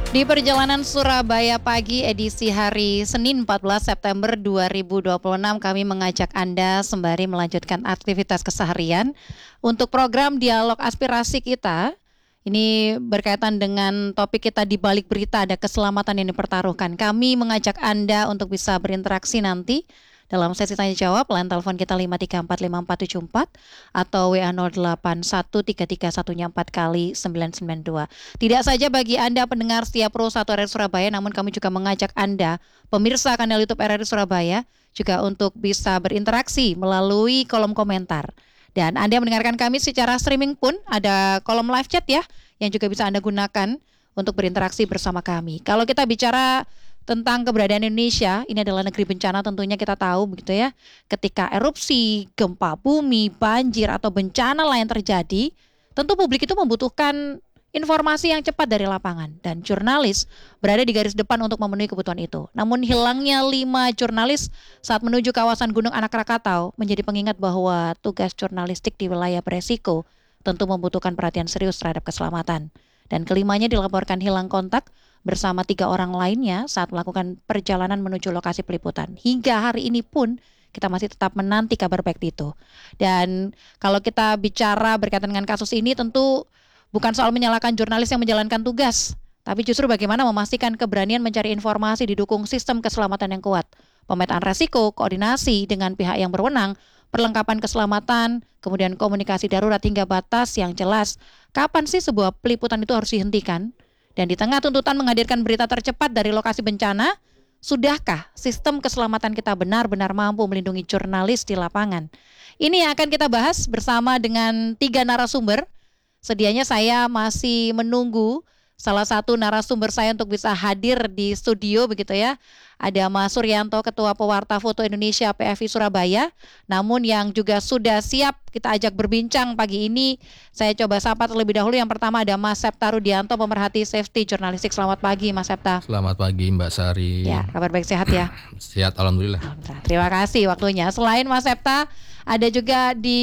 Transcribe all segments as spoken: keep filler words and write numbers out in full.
Di perjalanan Surabaya pagi edisi hari Senin empat belas September dua ribu dua puluh enam kami mengajak Anda sembari melanjutkan aktivitas keseharian untuk program dialog aspirasi kita. Ini berkaitan dengan topik kita di balik berita ada keselamatan yang dipertaruhkan. Kami mengajak Anda untuk bisa berinteraksi nanti dalam sesi tanya jawab. Line telepon kita lima tiga empat lima empat tujuh empat atau W A nol delapan satu tiga tiga satu empat kali sembilan sembilan dua. Tidak saja bagi Anda pendengar setiap Pro satu R R I Surabaya, namun kami juga mengajak Anda pemirsa kanal YouTube R R I Surabaya juga untuk bisa berinteraksi melalui kolom komentar. Dan Anda mendengarkan kami secara streaming pun ada kolom live chat ya yang juga bisa Anda gunakan untuk berinteraksi bersama kami. Kalau kita bicara tentang keberadaan Indonesia, ini adalah negeri bencana tentunya kita tahu begitu ya. Ketika erupsi, gempa bumi, banjir atau bencana lain terjadi, tentu publik itu membutuhkan informasi yang cepat dari lapangan. Dan jurnalis berada di garis depan untuk memenuhi kebutuhan itu. Namun hilangnya lima jurnalis saat menuju kawasan Gunung Anak Rakatau menjadi pengingat bahwa tugas jurnalistik di wilayah beresiko tentu membutuhkan perhatian serius terhadap keselamatan. Dan kelimanya dilaporkan hilang kontak bersama tiga orang lainnya saat melakukan perjalanan menuju lokasi peliputan. Hingga hari ini pun kita masih tetap menanti kabar baik itu. Dan kalau kita bicara berkaitan dengan kasus ini tentu bukan soal menyalahkan jurnalis yang menjalankan tugas, tapi justru bagaimana memastikan keberanian mencari informasi didukung sistem keselamatan yang kuat. Pemetaan resiko, koordinasi dengan pihak yang berwenang, perlengkapan keselamatan, kemudian komunikasi darurat hingga batas yang jelas. Kapan sih sebuah peliputan itu harus dihentikan? Dan di tengah tuntutan menghadirkan berita tercepat dari lokasi bencana, sudahkah sistem keselamatan kita benar-benar mampu melindungi jurnalis di lapangan? Ini yang akan kita bahas bersama dengan tiga narasumber. Sedianya saya masih menunggu salah satu narasumber saya untuk bisa hadir di studio begitu ya. Ada Mas Suryanto, Ketua Pewarta Foto Indonesia P F I Surabaya. Namun yang juga sudah siap kita ajak berbincang pagi ini, saya coba sapa terlebih dahulu. Yang pertama ada Mas Septa Rudianto, pemerhati safety jurnalistik. Selamat pagi Mas Septa. Selamat pagi Mbak Sari. Ya, kabar baik, sehat ya? Sehat, alhamdulillah. Alhamdulillah. Terima kasih waktunya. Selain Mas Septa, ada juga di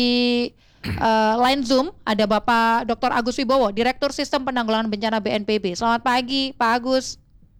Uh, line Zoom ada Bapak Doktor Agus Wibowo, Direktur Sistem Penanggulangan Bencana B N P B. Selamat pagi Pak Agus.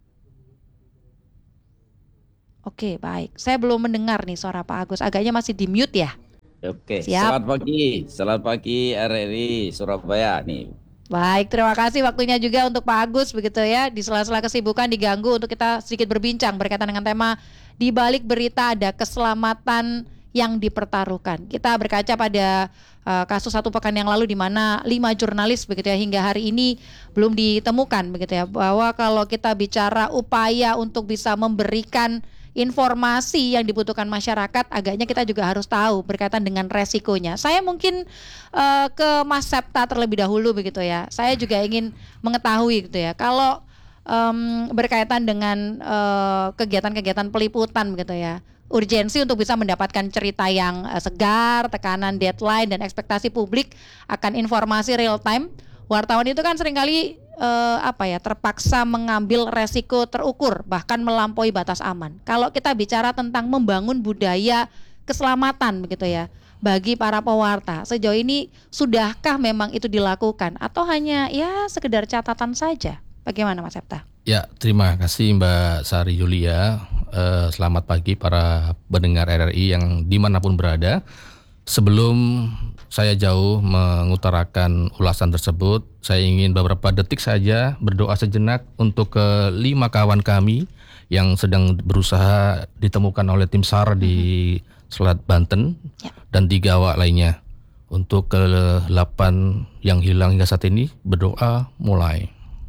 Oke, baik. Saya belum mendengar nih suara Pak Agus. Agaknya masih di mute ya. Oke. Siap. Selamat pagi. Selamat pagi R R I Surabaya nih. Baik, terima kasih waktunya juga untuk Pak Agus begitu ya. Di sela-sela kesibukan diganggu untuk kita sedikit berbincang berkaitan dengan tema di balik berita ada keselamatan yang dipertaruhkan. Kita berkaca pada uh, kasus satu pekan yang lalu di mana lima jurnalis begitu ya hingga hari ini belum ditemukan begitu ya, bahwa kalau kita bicara upaya untuk bisa memberikan informasi yang dibutuhkan masyarakat, agaknya kita juga harus tahu berkaitan dengan resikonya. Saya mungkin uh, ke Mas Septa terlebih dahulu begitu ya. Saya juga ingin mengetahui gitu ya, kalau um, berkaitan dengan uh, kegiatan-kegiatan peliputan begitu ya, urgensi untuk bisa mendapatkan cerita yang uh, segar, tekanan deadline dan ekspektasi publik akan informasi real time. Wartawan itu kan seringkali uh, apa ya terpaksa mengambil resiko terukur bahkan melampaui batas aman. Kalau kita bicara tentang membangun budaya keselamatan begitu ya bagi para pewarta, sejauh ini sudahkah memang itu dilakukan atau hanya ya sekedar catatan saja? Bagaimana Mas Septa? Ya, terima kasih Mbak Sari Yulia. Uh, selamat pagi para pendengar R R I yang dimanapun berada. Sebelum saya jauh mengutarakan ulasan tersebut, saya ingin beberapa detik saja berdoa sejenak untuk kelima kawan kami yang sedang berusaha ditemukan oleh tim SAR di Selat Banten ya, dan tiga awak lainnya. Untuk ke delapan yang hilang hingga saat ini, berdoa mulai.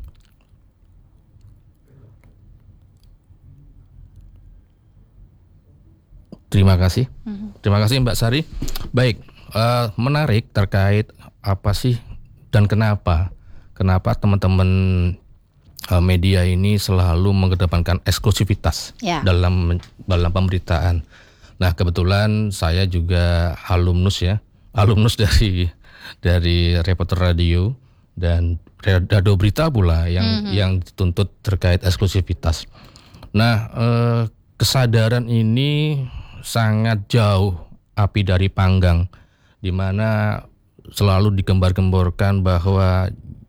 Terima kasih, terima kasih Mbak Sari. Baik, uh, menarik terkait apa sih dan kenapa, kenapa teman-teman uh, media ini selalu mengedepankan eksklusivitas ya, dalam dalam pemberitaan. Nah kebetulan saya juga alumnus ya, alumnus dari dari Reporter Radio dan Radio Berita pula yang mm-hmm. yang dituntut terkait eksklusivitas. Nah uh, kesadaran ini sangat jauh api dari panggang, di mana selalu digembar-gemborkan bahwa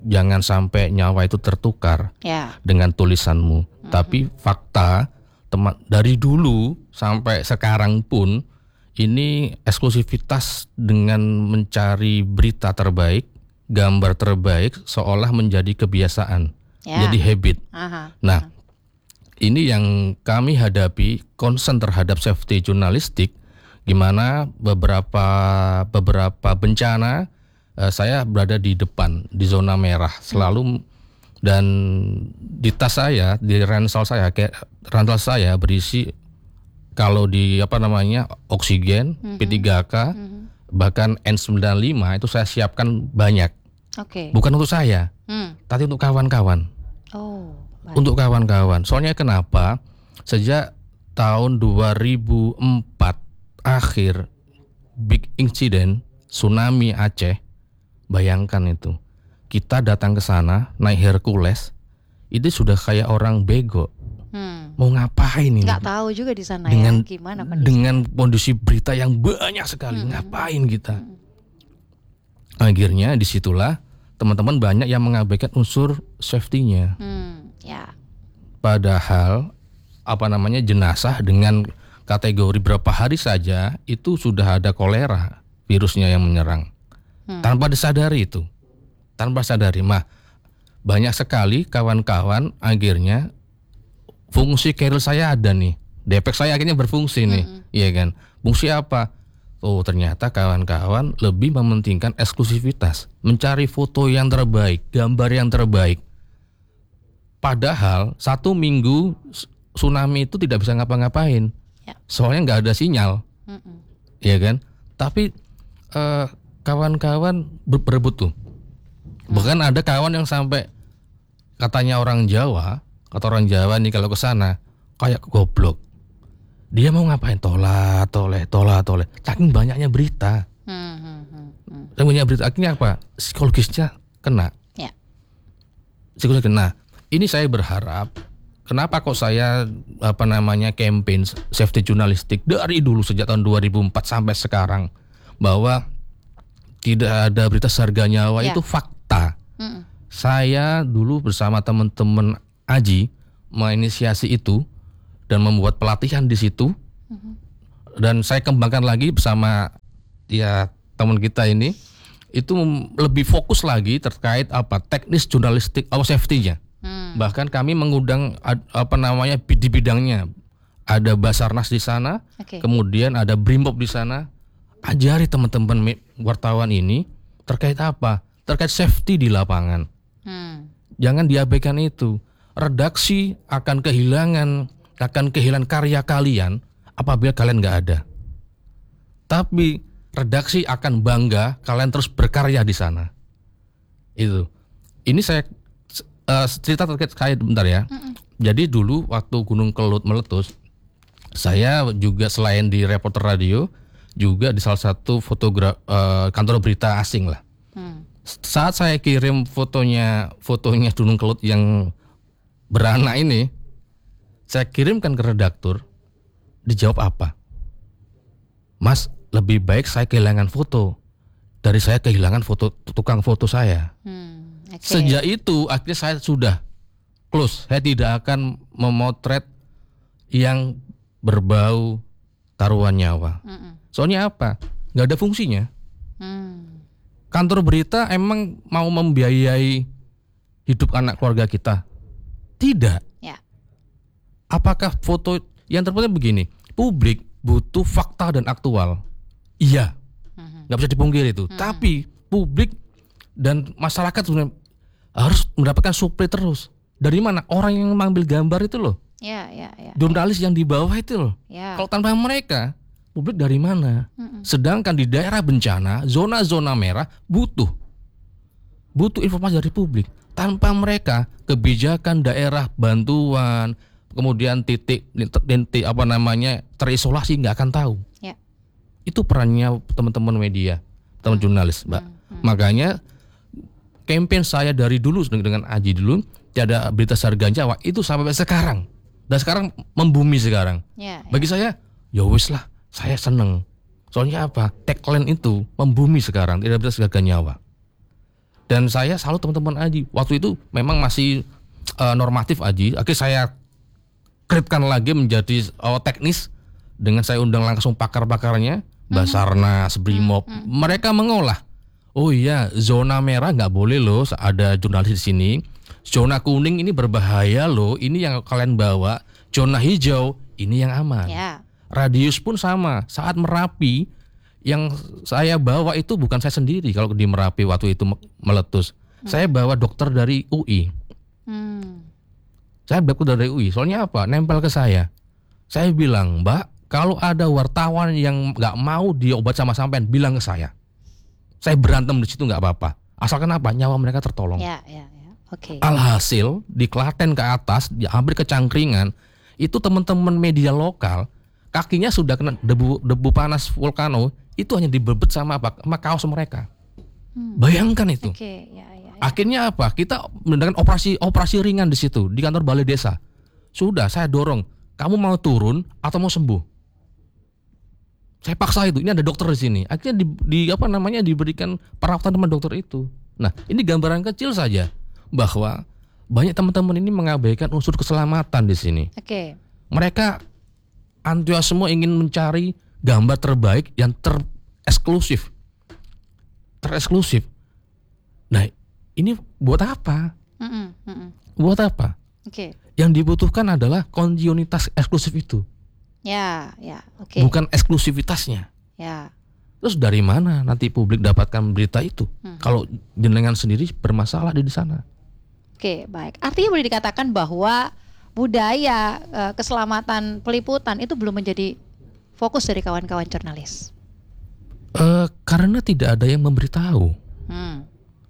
jangan sampai nyawa itu tertukar Ya. dengan tulisanmu. Mm-hmm. Tapi fakta teman dari dulu sampai sekarang pun ini eksklusivitas dengan mencari berita terbaik, gambar terbaik seolah menjadi kebiasaan, Ya. jadi habit. Aha. Nah, ini yang kami hadapi, concern terhadap safety jurnalistik, gimana beberapa beberapa bencana eh, saya berada di depan di zona merah selalu, dan di tas saya, di ransel saya, kayak ransel saya berisi kalau di apa namanya oksigen, Mm-hmm. P tiga K, Mm-hmm. bahkan N sembilan puluh lima itu saya siapkan banyak. Oke. Bukan untuk saya, Hmm. tapi untuk kawan-kawan. Oh. Baik. Untuk kawan-kawan. Soalnya kenapa? Sejak tahun dua ribu empat akhir big incident tsunami Aceh, bayangkan itu. Kita datang ke sana naik Hercules, itu sudah kayak orang bego. Hmm. Mau ngapain ini? Nggak tahu juga di sana dengan ya gimana kondisi. dengan kondisi berita yang banyak sekali. Hmm. Ngapain kita? Hmm. Akhirnya disitulah teman-teman banyak yang mengabaikan unsur safety-nya. Hmm. Ya. Padahal apa namanya jenazah dengan kategori berapa hari saja itu sudah ada kolera, virusnya yang menyerang. Hmm. Tanpa disadari itu. Tanpa sadari. Mah banyak sekali kawan-kawan akhirnya fungsi carrier saya ada nih. Depek saya akhirnya berfungsi nih. Hmm. Iya kan? Fungsi apa? Oh, ternyata kawan-kawan lebih mementingkan eksklusivitas, mencari foto yang terbaik, gambar yang terbaik. Padahal satu minggu tsunami itu tidak bisa ngapa-ngapain, Ya. soalnya nggak ada sinyal, Mm-mm. ya kan? Tapi eh, kawan-kawan ber- berebut tuh. Bahkan ada kawan yang sampai katanya orang Jawa, kata orang Jawa nih kalau ke sana kayak goblok. Dia mau ngapain? Tolah, toleh, tolah, toleh. Saking banyaknya berita. Hmm, hmm, hmm, hmm. Saking banyak berita. Akhirnya apa? Psikologisnya kena. Ya. Psikologis kena. Ini saya berharap, kenapa kok saya apa namanya campaign safety jurnalistik dari dulu sejak tahun dua ribu empat sampai sekarang, bahwa tidak ada berita seharga nyawa, Ya. itu fakta. Mm-mm. Saya dulu bersama teman-teman Aji menginisiasi itu dan membuat pelatihan di situ. Mhm. Dan saya kembangkan lagi bersama ya teman kita ini, itu lebih fokus lagi terkait apa teknis jurnalistik atau safety-nya. Hmm. Bahkan kami mengundang ad- apa namanya di bidangnya, ada Basarnas di sana, Oke. kemudian ada Brimob di sana. Ajari teman-teman me- wartawan ini terkait apa? Terkait safety di lapangan. Hmm. Jangan diabaikan itu. Redaksi akan kehilangan akan kehilangan karya kalian apabila kalian nggak ada. Tapi redaksi akan bangga kalian terus berkarya di sana. Itu. Ini saya uh, cerita terkait saya bentar ya. Mm-mm. Jadi dulu waktu Gunung Kelut meletus, saya juga selain di reporter radio, juga di salah satu fotogra- uh, kantor berita asing lah. Hmm. Saat saya kirim fotonya fotonya Gunung Kelut yang beranak ini, saya kirimkan ke redaktur, dijawab apa? Mas, lebih baik saya kehilangan foto dari saya kehilangan foto tukang foto saya. Hmm. Oke. Sejak itu akhirnya saya sudah close. Saya tidak akan memotret yang berbau taruhan nyawa. Mm-mm. Soalnya apa? Nggak ada fungsinya. Hmm. Kantor berita emang mau membiayai hidup anak keluarga kita? Tidak. Ya. Apakah foto yang terpenting begini, publik butuh fakta dan aktual. Iya, Mhm. nggak bisa dipungkiri itu. Hmm. Tapi publik dan masyarakat sebenarnya harus mendapatkan suplai terus. Dari mana? Orang yang mengambil gambar itu loh, Ya, ya, ya. jurnalis yang di bawah itu loh. Ya. Kalau tanpa mereka, publik dari mana? Mm-mm. Sedangkan di daerah bencana, zona-zona merah butuh butuh informasi dari publik. Tanpa mereka, kebijakan daerah, bantuan, kemudian titik, titik apa namanya terisolasi nggak akan tahu. Ya. Itu perannya teman-teman media, teman jurnalis, Mbak. Hmm, hmm. Makanya campaign saya dari dulu dengan Aji dulu, tiada berita seharga nyawa, itu sampai sekarang. Dan sekarang membumi sekarang. Ya, ya. Bagi saya, ya wis lah, saya seneng. Soalnya apa? Tagline itu membumi sekarang, tidak berita seharga nyawa. Dan saya salut teman-teman Aji. Waktu itu memang masih uh, normatif Aji. Akhirnya saya kripkan lagi menjadi uh, teknis dengan saya undang langsung pakar-pakarnya, Basarnas, Brimob. Mm-hmm. Mereka mengolah. Oh iya, zona merah nggak boleh loh, ada jurnalis di sini. Zona kuning ini berbahaya loh, ini yang kalian bawa. Zona hijau ini yang aman. Yeah. Radius pun sama. Saat Merapi yang saya bawa itu bukan saya sendiri. Kalau di Merapi waktu itu meletus, hmm. saya bawa dokter dari U I. Hmm. Saya dokter dari U I. Soalnya apa? Nempel ke saya. Saya bilang, Mbak, kalau ada wartawan yang nggak mau diobat sama sampean, bilang ke saya. Saya berantem di situ nggak apa-apa. Asalkan apa? Nyawa mereka tertolong. Ya, ya, ya. Oke. Alhasil di Klaten ke atas, di hampir ke Cangkringan, itu teman-teman media lokal kakinya sudah kena debu debu panas vulkano. Itu hanya dibebet sama apa? Sama kaos mereka. Hmm. Bayangkan itu. Okay, ya, ya, ya. Akhirnya apa? Kita mengadakan operasi operasi ringan di situ di kantor balai desa. Sudah saya dorong, kamu mau turun atau mau sembuh? Saya paksa itu. Ini ada dokter di sini. Akhirnya di, di apa namanya diberikan perawatan teman dokter itu. Nah, ini gambaran kecil saja bahwa banyak teman-teman ini mengabaikan unsur keselamatan di sini. Oke. Okay. Mereka antusiasme ingin mencari gambar terbaik yang tereksklusif, tereksklusif. Nah, ini buat apa? Mm-mm, mm-mm. Buat apa? Oke. Okay. Yang dibutuhkan adalah kontinuitas eksklusif itu. Ya, ya, oke. Okay. Bukan eksklusivitasnya. Ya. Terus dari mana nanti publik dapatkan berita itu? Hmm. Kalau jenengan sendiri bermasalah di sana. Oke, okay, baik. Artinya boleh dikatakan bahwa budaya uh, keselamatan peliputan itu belum menjadi fokus dari kawan-kawan jurnalis? Uh, karena tidak ada yang memberitahu. Hmm.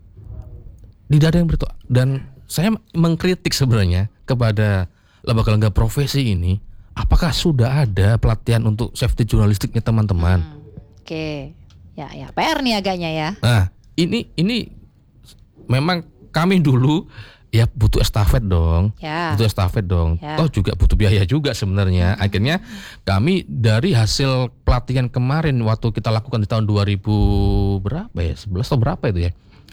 Tidak ada yang beritahu. Dan saya mengkritik sebenarnya kepada lembaga-lembaga profesi ini, apakah sudah ada pelatihan untuk safety jurnalistiknya teman-teman? Hmm. Oke, okay. ya ya P R nih agaknya ya. Nah, ini ini memang kami dulu ya butuh estafet dong, ya. butuh estafet dong. Ya. Toh juga butuh biaya juga sebenarnya. Hmm. Akhirnya kami dari hasil pelatihan kemarin waktu kita lakukan di tahun dua ribu berapa ya, sebelas atau berapa itu ya.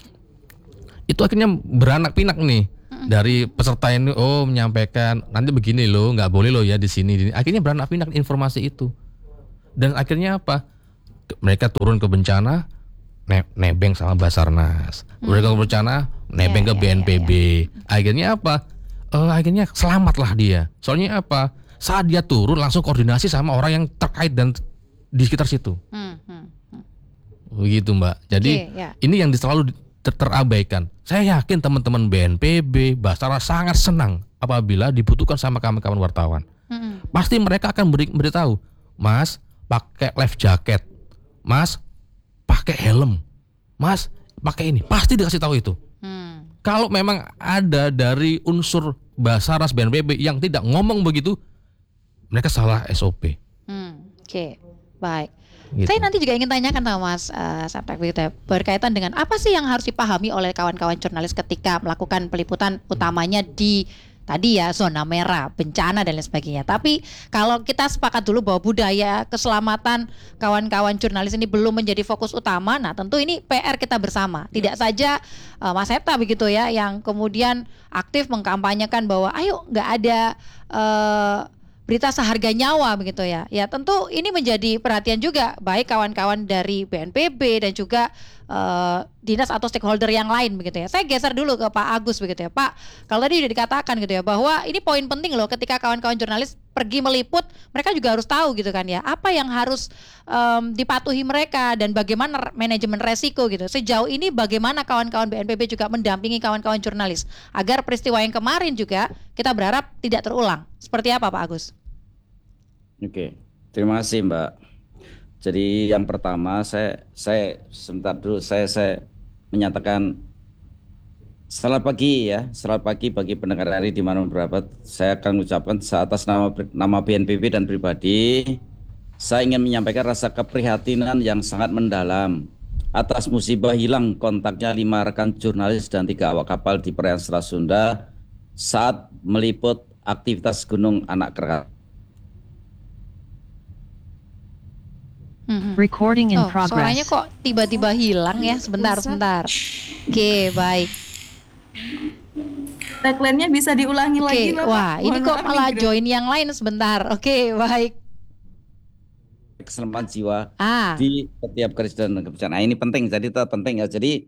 Itu akhirnya beranak pinak nih hmm. dari peserta ini. Oh menyampaikan nanti begini loh, nggak boleh loh ya di sini. Akhirnya beranak pinak informasi itu. Dan akhirnya apa? Mereka turun ke bencana. Nebeng sama Basarnas, mereka hmm. berencana nebeng ya, ke B N P B. Ya, ya, ya. Akhirnya apa? Uh, akhirnya selamatlah dia. Soalnya apa? Saat dia turun langsung koordinasi sama orang yang terkait dan di sekitar situ. Hmm, hmm, hmm. Begitu Mbak. Jadi okay, ya. ini yang selalu ter- terabaikan. Saya yakin teman-teman B N P B, Basarnas sangat senang apabila dibutuhkan sama kawan-kawan wartawan. Hmm. Pasti mereka akan beri beritahu, Mas pakai life jacket, Mas pakai helm, Mas pakai ini, pasti dikasih tahu itu. Hmm. Kalau memang ada dari unsur Basarnas B N P B yang tidak ngomong begitu, mereka salah S O P. Hmm. Oke, okay. baik. Gitu. Saya nanti juga ingin tanyakan sama Mas uh, Saptek berkaitan dengan apa sih yang harus dipahami oleh kawan-kawan jurnalis ketika melakukan peliputan utamanya di tadi ya zona merah, bencana dan lain sebagainya. Tapi kalau kita sepakat dulu bahwa budaya keselamatan kawan-kawan jurnalis ini belum menjadi fokus utama, nah tentu ini P R kita bersama. Tidak saja uh, Mas Septa begitu ya yang kemudian aktif mengkampanyekan bahwa ayo nggak ada uh, berita seharga nyawa begitu ya. Ya tentu ini menjadi perhatian juga baik kawan-kawan dari B N P B dan juga uh, dinas atau stakeholder yang lain begitu ya. Saya geser dulu ke Pak Agus begitu ya. Pak, kalau tadi sudah dikatakan gitu ya bahwa ini poin penting loh ketika kawan-kawan jurnalis pergi meliput, mereka juga harus tahu gitu kan ya. Apa yang harus um, dipatuhi mereka dan bagaimana manajemen resiko gitu. Sejauh ini bagaimana kawan-kawan B N P B juga mendampingi kawan-kawan jurnalis agar peristiwa yang kemarin juga kita berharap tidak terulang. Seperti apa Pak Agus? Oke, terima kasih Mbak. Jadi yang pertama saya saya sebentar dulu saya saya menyatakan selamat pagi ya, selamat pagi bagi pendengar R R I di mana berapa. Saya akan mengucapkan atas nama nama B N P B dan pribadi, saya ingin menyampaikan rasa keprihatinan yang sangat mendalam atas musibah hilang kontaknya lima rekan jurnalis dan tiga awak kapal di perairan Selat Sunda saat meliput aktivitas Gunung Anak Krakatau. Mhm. Recording in Oh, suaranya progress. kok tiba-tiba hilang ya? Sebentar, Bisa. sebentar. Oke, baik. Tagline-nya bisa diulangi lagi, Oke, Bapak. wah ini Mohon kok maaf malah nih, Gro. join yang lain sebentar. Oke, baik. keselamatan jiwa Ah, di setiap garis dan kebijakan. Nah, ini penting, jadi itu penting ya. Jadi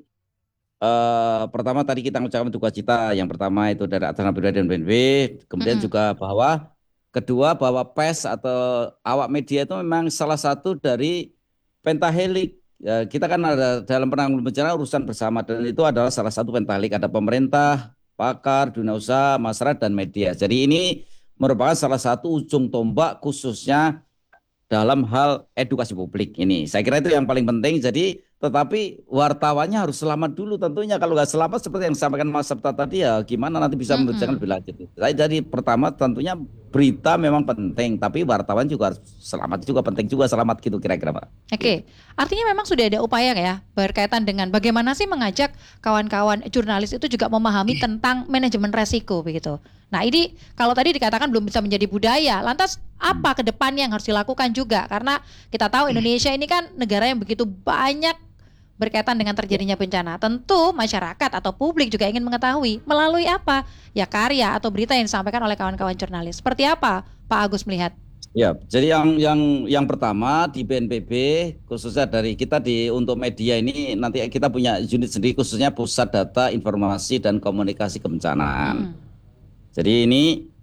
eh, pertama tadi kita mengucapkan duka cita. Yang pertama itu dari atas nama pribadi dan B N P. Kemudian mm-mm. juga bahwa kedua bahwa pers atau awak media itu memang salah satu dari pentahelik. Ya, kita kan ada dalam penanggulangan bencana urusan bersama dan itu adalah salah satu pentahelik. Ada pemerintah, pakar, dunia usaha, masyarakat dan media. Jadi ini merupakan salah satu ujung tombak khususnya dalam hal edukasi publik ini. Saya kira itu yang paling penting. Jadi tetapi wartawannya harus selamat dulu tentunya. Kalau nggak selamat seperti yang disampaikan Mas Sabta tadi ya gimana nanti bisa membicarakan Mm-mm. lebih lanjut. Saya jadi pertama tentunya berita memang penting, tapi wartawan juga harus selamat juga penting juga selamat gitu kira-kira Pak. Oke, artinya memang sudah ada upaya ya berkaitan dengan bagaimana sih mengajak kawan-kawan jurnalis itu juga memahami tentang manajemen resiko begitu. Nah ini kalau tadi dikatakan belum bisa menjadi budaya, lantas apa ke depannya yang harus dilakukan juga? Karena kita tahu Indonesia ini kan negara yang begitu banyak berkaitan dengan terjadinya bencana. Tentu masyarakat atau publik juga ingin mengetahui melalui apa? Ya karya atau berita yang disampaikan oleh kawan-kawan jurnalis. Seperti apa Pak Agus melihat? Ya, jadi yang yang yang pertama di B N P B khususnya dari kita di untuk media ini nanti kita punya unit sendiri khususnya Pusat Data Informasi dan Komunikasi Kebencanaan. Hmm. Jadi ini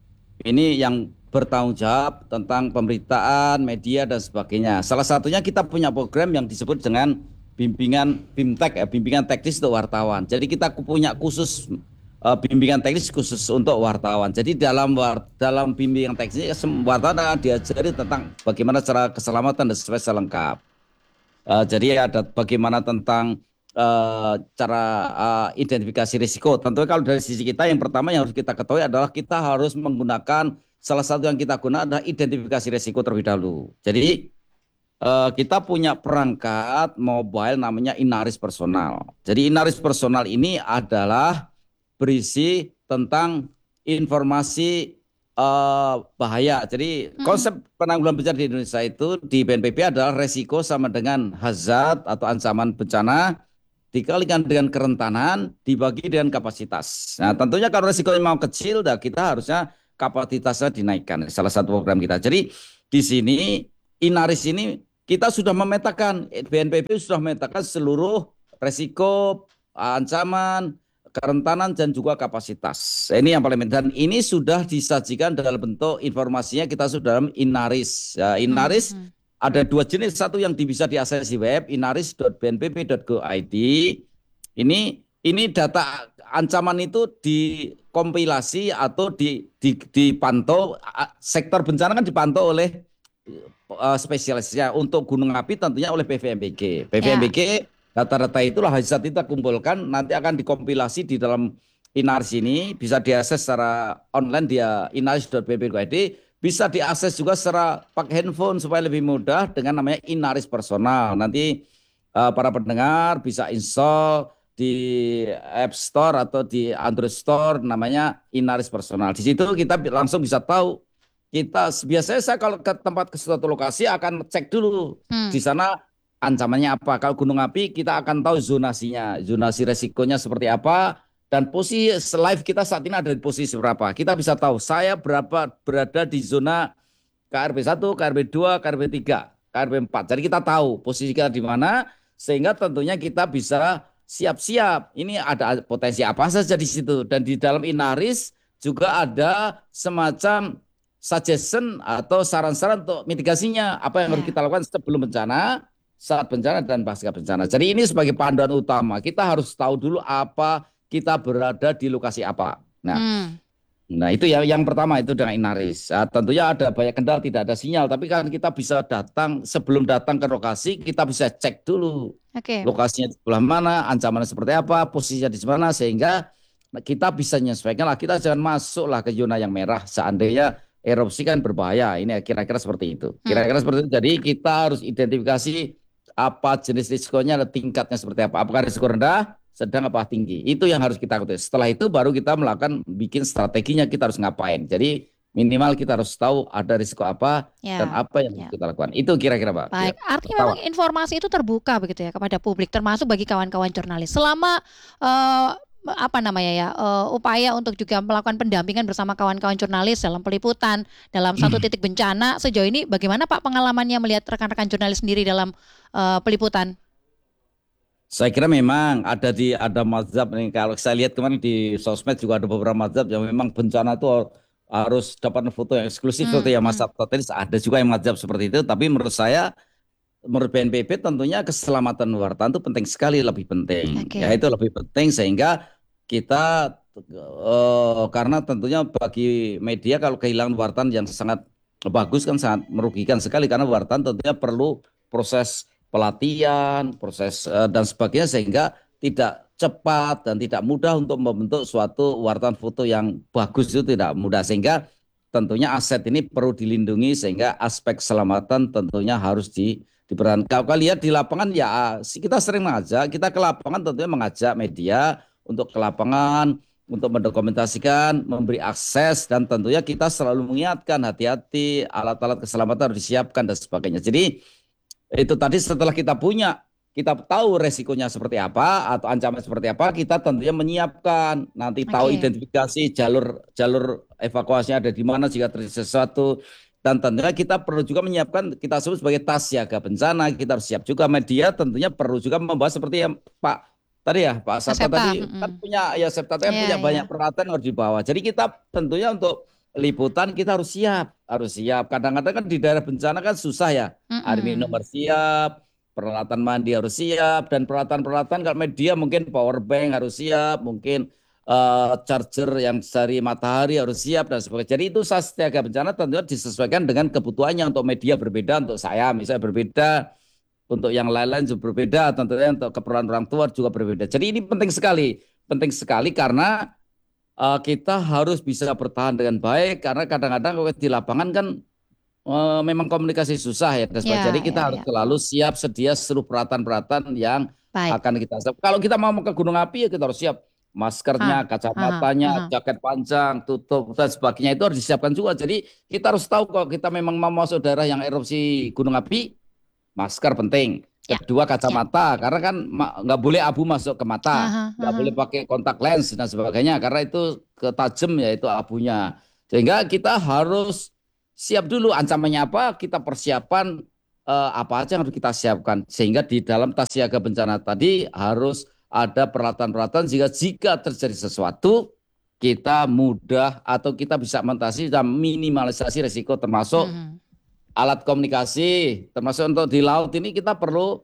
ini yang bertanggung jawab tentang pemberitaan, media dan sebagainya. Salah satunya kita punya program yang disebut dengan bimbingan BIMTEK, ya, bimbingan teknis untuk wartawan. Jadi kita punya khusus uh, bimbingan teknis khusus untuk wartawan. Jadi dalam war, dalam bimbingan teknis wartawan akan diajari tentang bagaimana cara keselamatan dan sesuai selengkap. Uh, jadi ada bagaimana tentang uh, cara uh, identifikasi risiko. Tentunya kalau dari sisi kita yang pertama yang harus kita ketahui adalah kita harus menggunakan salah satu yang kita gunakan adalah identifikasi risiko terlebih dahulu. Jadi Uh, kita punya perangkat mobile namanya Inaris Personal. Jadi Inaris Personal ini adalah berisi tentang informasi uh, bahaya. Jadi Mm-mm. konsep penanggulangan bencana di Indonesia itu di B N P B adalah resiko sama dengan hazard atau ancaman bencana dikalikan dengan kerentanan dibagi dengan kapasitas. Nah tentunya kalau resikonya mau kecil, dah kita harusnya kapasitasnya dinaikkan. Salah satu program kita. Jadi di sini Inaris ini kita sudah memetakan, B N P B sudah memetakan seluruh resiko, ancaman, kerentanan dan juga kapasitas. Ini yang paling penting. Dan ini sudah disajikan dalam bentuk informasinya kita sudah dalam Inaris. Ya, Inaris Hmm. ada dua jenis, satu yang bisa diakses di web inaris dot b n p b dot go dot i d. Ini ini data ancaman itu dikompilasi atau di, di, dipantau, sektor bencana kan dipantau oleh Uh, spesialisnya. Untuk gunung api tentunya oleh P V M B G. P V M B G ya. Data-data itulah hasil kita kumpulkan nanti akan dikompilasi di dalam Inaris ini, bisa diakses secara online dia inaris dot b n p b dot go dot i d, bisa diakses juga secara pakai handphone supaya lebih mudah dengan namanya Inaris Personal. Nanti uh, para pendengar bisa install di App Store atau di Android Store namanya Inaris Personal. Di situ kita langsung bisa tahu. Kita biasanya saya kalau ke tempat ke suatu lokasi akan cek dulu Hmm. di sana ancamannya apa. Kalau gunung api kita akan tahu zonasinya, zonasi resikonya seperti apa dan posisi live kita saat ini ada di posisi berapa. Kita bisa tahu saya berapa berada di zona K R B satu, K R B dua, K R B tiga, K R B empat. Jadi kita tahu posisi kita di mana sehingga tentunya kita bisa siap-siap. Ini ada potensi apa saja di situ dan di dalam Inaris juga ada semacam suggestion atau saran-saran untuk mitigasinya, apa yang harus Ya. kita lakukan sebelum bencana, saat bencana dan pasca bencana. Jadi ini sebagai panduan utama, kita harus tahu dulu apa kita berada di lokasi apa. Nah, Hmm. nah itu ya yang pertama itu dengan Inaris. Nah, tentunya ada banyak kendala, tidak ada sinyal, tapi kan kita bisa datang sebelum datang ke lokasi, kita bisa cek dulu Oke. lokasinya di sebelah mana, ancamannya seperti apa, posisinya di mana, sehingga kita bisa menyesuaikan lah. Kita jangan masuklah ke zona yang merah seandainya erupsi kan berbahaya. Ini kira-kira seperti itu. Kira-kira seperti itu. Jadi kita harus identifikasi apa jenis risikonya, ada tingkatnya seperti apa. Apakah risiko rendah, sedang, apa tinggi. Itu yang harus kita ketahui. Setelah itu baru kita melakukan bikin strateginya kita harus ngapain. Jadi Minimal kita harus tahu ada risiko apa dan Ya, apa yang ya. harus kita lakukan. Itu kira-kira Pak. Baik, Ya. artinya memang informasi itu terbuka begitu ya kepada publik, termasuk bagi kawan-kawan jurnalis. Selama eh, apa namanya ya eh, upaya untuk juga melakukan pendampingan bersama kawan-kawan jurnalis dalam peliputan dalam satu titik bencana, sejauh ini bagaimana Pak pengalamannya melihat rekan-rekan jurnalis sendiri dalam eh, peliputan? Saya kira memang ada di ada mazhab nih. Kalau saya lihat kemarin di sosmed juga ada beberapa mazhab yang memang bencana itu harus dapat foto yang eksklusif Hmm, seperti yang Mas hmm. Sabto tadi. Ada juga yang mazhab seperti itu. Tapi menurut saya, menurut B N P B tentunya keselamatan wartawan itu penting sekali, lebih penting. Oke. Ya itu lebih penting sehingga kita eh, karena tentunya bagi media kalau kehilangan wartawan yang sangat bagus kan sangat merugikan sekali karena wartawan tentunya perlu proses pelatihan, proses eh, dan sebagainya sehingga tidak cepat dan tidak mudah untuk membentuk suatu wartawan foto yang bagus itu tidak mudah sehingga tentunya aset ini perlu dilindungi sehingga aspek keselamatan tentunya harus di diperan. Kalau kalian lihat di lapangan ya kita sering mengajak, kita ke lapangan tentunya mengajak media untuk ke lapangan untuk mendokumentasikan, memberi akses dan tentunya kita selalu mengingatkan hati-hati alat-alat keselamatan harus disiapkan dan sebagainya. Jadi itu tadi setelah kita punya, kita tahu resikonya seperti apa atau ancaman seperti apa, kita tentunya menyiapkan. Nanti tahu Oke. identifikasi jalur jalur evakuasinya ada di mana jika terjadi sesuatu. Dan tentunya kita perlu juga menyiapkan, kita sebut sebagai tas siaga bencana. Kita harus siap juga media tentunya perlu juga membahas seperti yang Pak tadi ya, Pak Sabto Septa, tadi mm-mm. kan punya ya Septa kan Iya, punya iya. banyak peralatan yang harus dibawa. Jadi kita tentunya untuk liputan kita harus siap, harus siap. Kadang-kadang kan di daerah bencana kan susah ya. Air minum Mm-mm. harus siap, peralatan mandi harus siap, dan peralatan-peralatan kalau media mungkin power bank harus siap, mungkin eh, charger yang dari matahari harus siap dan sebagainya. Jadi itu siaga bencana tentunya disesuaikan dengan kebutuhannya. Untuk media berbeda, untuk saya misalnya berbeda, untuk yang lain-lain juga berbeda, tentunya untuk keperluan orang tua juga berbeda. Jadi ini penting sekali, penting sekali karena Uh, kita harus bisa bertahan dengan baik karena kadang-kadang kalau di lapangan kan uh, memang komunikasi susah ya. Dan Ya, jadi kita ya, harus ya. selalu siap sedia seluruh peralatan-peralatan yang Baik. akan kita siap. Kalau kita mau ke gunung api ya kita harus siap maskernya, Ah, kacamatanya, aha, aha. jaket panjang, tutup dan sebagainya itu harus disiapkan juga. Jadi kita harus tahu kalau kita memang mau masuk daerah yang erupsi gunung api, masker penting. Ya, Kedua kacamata, karena kan ma- nggak boleh abu masuk ke mata, Aha, nggak aha. boleh pakai kontak lens dan sebagainya, karena itu ketajam ya itu abunya. Sehingga kita harus siap dulu ancamannya apa, kita persiapan eh, apa aja yang harus kita siapkan. Sehingga di dalam tas siaga bencana tadi harus ada peralatan-peralatan jika jika terjadi sesuatu kita mudah atau kita bisa mengatasi dan minimalisasi risiko termasuk Mhm. alat komunikasi, termasuk untuk di laut ini kita perlu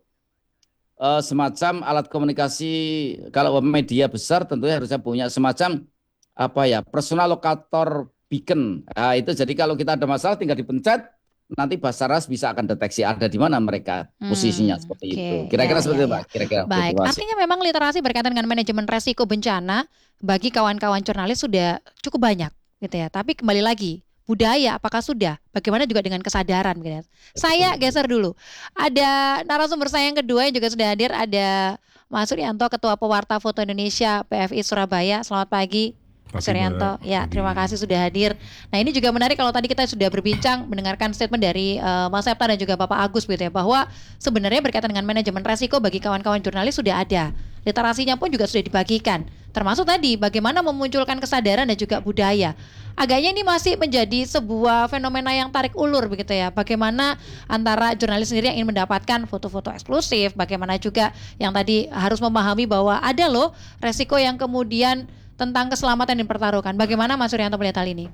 eh, semacam alat komunikasi. Kalau media besar tentunya harusnya punya semacam apa ya personal locator beacon. Nah, itu jadi kalau kita ada masalah tinggal dipencet, nanti Basarnas bisa akan deteksi ada di mana mereka posisinya Hmm, seperti oke. itu. Ya, Kira-kira ya, seperti itu, ya. Pak. Kira-kira. Baik, Terima kasih. artinya memang literasi berkaitan dengan manajemen resiko bencana bagi kawan-kawan jurnalis sudah cukup banyak gitu ya. Tapi kembali lagi, budaya apakah sudah? Bagaimana juga dengan kesadaran gitu ya. Saya geser dulu. Ada narasumber saya yang kedua yang juga sudah hadir, ada Mas Suryanto, Ketua Pewarta Foto Indonesia P F I Surabaya. Selamat pagi. Mas Pagi, Suryanto, Mbak. ya Pagi. terima kasih sudah hadir. Nah ini juga menarik kalau tadi kita sudah berbincang mendengarkan statement dari eh, Mas Septa dan juga Bapak Agus gitu ya, bahwa sebenarnya berkaitan dengan manajemen resiko bagi kawan-kawan jurnalis sudah ada, literasinya pun juga sudah dibagikan, termasuk tadi bagaimana memunculkan kesadaran dan juga budaya. Agaknya ini masih menjadi sebuah fenomena yang tarik ulur begitu ya, bagaimana antara jurnalis sendiri yang ingin mendapatkan foto-foto eksklusif, bagaimana juga yang tadi harus memahami bahwa ada loh resiko yang kemudian tentang keselamatan yang dipertaruhkan. Bagaimana Mas Suryanto melihat hal ini?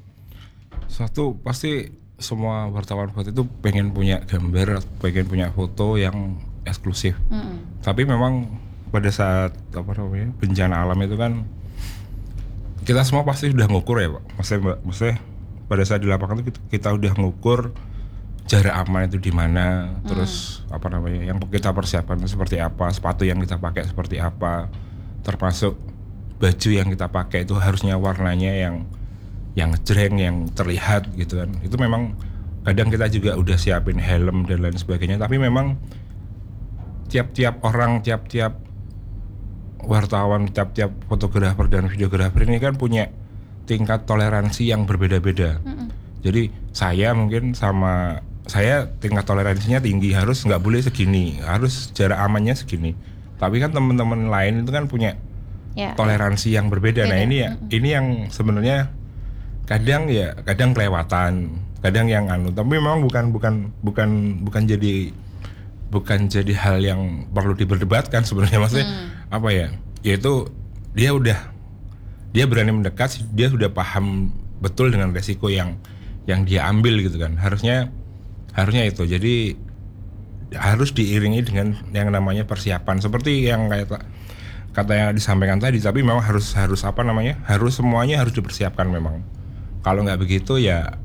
Satu pasti semua wartawan foto itu pengen punya gambar, pengen punya foto yang eksklusif. Mm-mm. Tapi memang pada saat apa namanya bencana alam itu kan kita semua pasti sudah ngukur ya Pak. Maksudnya, Mbak, maksudnya pada saat di lapangan itu kita, kita udah ngukur jarak aman itu di mana, Mm. terus apa namanya yang kita persiapkan seperti apa, sepatu yang kita pakai seperti apa, termasuk baju yang kita pakai itu harusnya warnanya yang yang jreng, yang terlihat gitu kan. Itu memang kadang kita juga udah siapin helm dan lain sebagainya, tapi memang tiap-tiap orang, tiap-tiap wartawan, tiap-tiap fotografer dan videografer ini kan punya tingkat toleransi yang berbeda-beda. Mm-mm. Jadi saya mungkin sama saya tingkat toleransinya tinggi, harus nggak boleh segini, harus jarak amannya segini. Tapi kan teman-teman lain itu kan punya yeah. toleransi yang berbeda. Beda. Nah ini ya, mm-hmm. ini yang sebenarnya kadang ya kadang kelewatan, kadang yang anu. Tapi memang bukan bukan bukan bukan jadi bukan jadi hal yang perlu diperdebatkan sebenarnya, maksudnya mm. apa ya? Yaitu dia udah dia berani mendekat, dia sudah paham betul dengan resiko yang yang dia ambil gitu kan. Harusnya harusnya itu. Jadi harus diiringi dengan yang namanya persiapan seperti yang kayak kata yang disampaikan tadi. Tapi memang harus harus apa namanya? Harus semuanya harus dipersiapkan memang. Kalau nggak begitu ya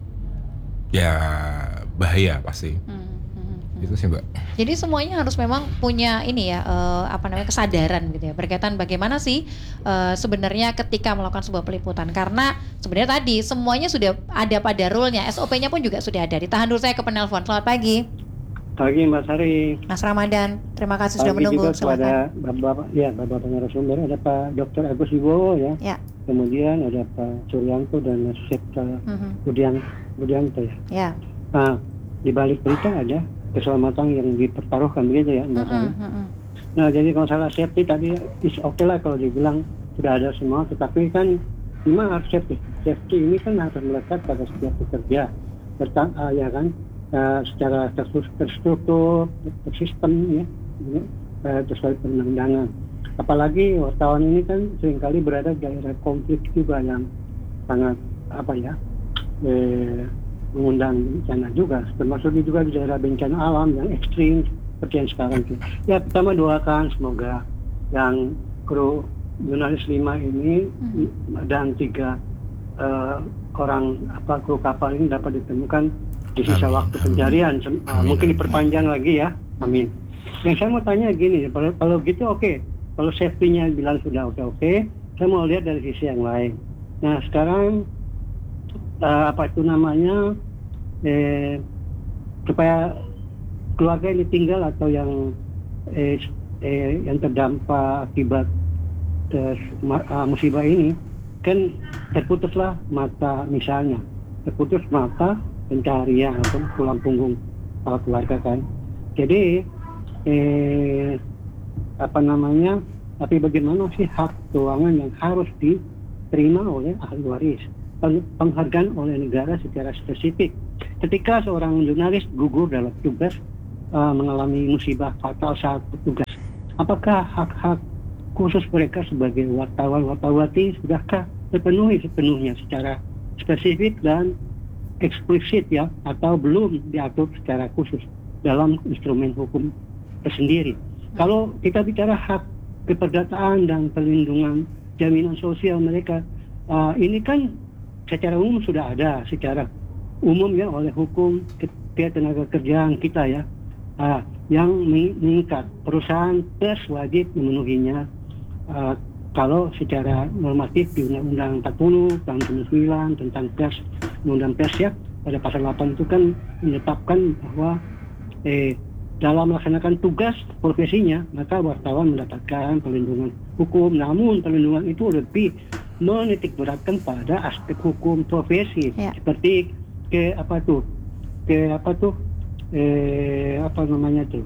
ya bahaya pasti. Hmm. Itu sih Mbak. Jadi semuanya harus memang punya ini ya uh, apa namanya kesadaran gitu ya berkaitan bagaimana sih uh, sebenarnya ketika melakukan sebuah peliputan, karena sebenarnya tadi semuanya sudah ada pada rule-nya, S O P-nya pun juga sudah ada. Ditahan dulu, saya ke penelpon. Selamat pagi. Pagi Mbak Sari. Mas Ramadan, terima kasih pagi sudah menunggu. Pagi juga kepada Bapak ya Bapak narasumber, ada Pak Doktor Agus Wibowo ya. Ya. Kemudian ada Pak Suryanto dan Sekta uh-huh. Budiang Budianto ya. Ya. Nah, di balik berita ada keselamatan yang dipertaruhkan begitu ya Mbak Sari. Uh, uh, uh. Nah jadi kalau salah safety tadi is oke okay lah kalau dibilang sudah ada semua, tetapi kan memang harus safety. Safety ini kan harus melekat pada setiap pekerja, Bertang, uh, ya kan, uh, secara terstruktur, tersistem ya, uh, sesuai perundang-undangan. Apalagi wartawan ini kan seringkali berada di daerah konflik juga yang sangat apa ya, eh, mengundang bencana juga, termasuk juga di daerah bencana alam yang ekstrim seperti yang sekarang itu. Ya pertama doakan semoga yang kru jurnalis lima ini mm-hmm. dan tiga uh, orang apa kru kapal ini dapat ditemukan di sisa amin. Waktu pencarian, uh, mungkin diperpanjang lagi ya, amin. Yang saya mau tanya gini, kalau, kalau gitu oke, okay. Kalau safety-nya bilang sudah oke oke, okay, saya mau lihat dari sisi yang lain. Nah sekarang Uh, apa itu namanya eh, supaya keluarga ini tinggal atau yang eh, eh, yang terdampak akibat uh, musibah ini kan terputuslah mata, misalnya terputus mata pencarian atau tulang punggung para keluarga kan. Jadi eh, apa namanya tapi bagaimana sih hak keuangan yang harus diterima oleh ahli waris, penghargaan oleh negara secara spesifik. Ketika seorang jurnalis gugur dalam tugas uh, mengalami musibah fatal saat bertugas, apakah hak-hak khusus mereka sebagai wartawan-wartawati sudahkah terpenuhi sepenuhnya secara spesifik dan eksplisit ya, atau belum diatur secara khusus dalam instrumen hukum tersendiri? Kalau kita bicara hak keperdataan dan perlindungan jaminan sosial mereka, uh, ini kan secara umum sudah ada, secara umum ya oleh hukum tenaga kerjaan kita ya, uh, yang mengikat perusahaan pers wajib memenuhinya. Uh, kalau secara normatif di Undang-Undang empat puluh tahun sembilan puluh sembilan tentang pers, Undang pers ya, pada pasal delapan itu kan menetapkan bahwa eh, dalam melaksanakan tugas profesinya maka wartawan mendapatkan perlindungan hukum. Namun perlindungan itu lebih menitik beratkan pada aspek hukum profesi ya. Seperti ke apa tuh ke apa tuh eh, apa namanya tuh